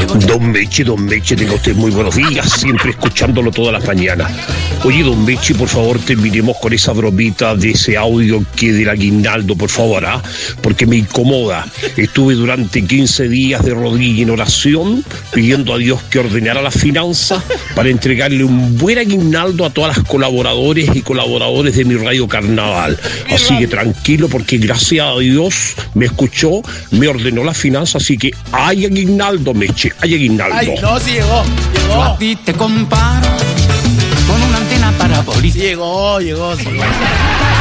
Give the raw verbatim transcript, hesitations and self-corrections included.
Don Meche, don Meche, tenga usted muy buenos días, siempre escuchándolo todas las mañanas. Oye, don Meche, por favor, terminemos con esa bromita de ese audio que del aguinaldo, por favor, ¿ah? Porque me incomoda. Estuve durante quince días de rodilla en oración, pidiendo a Dios que ordenara las finanzas para entregarle un buen aguinaldo a todas las colaboradores y colaboradores de mi Radio Carnaval. Así que tranquilo, porque gracias a Dios me escuchó, me ordenó las finanzas, así que hay aguinaldo, Meche, hay aguinaldo. Ay, no, sí llegó, llegó. Yo a ti te comparo con una antena parabólica. Llegó, llegó, sí.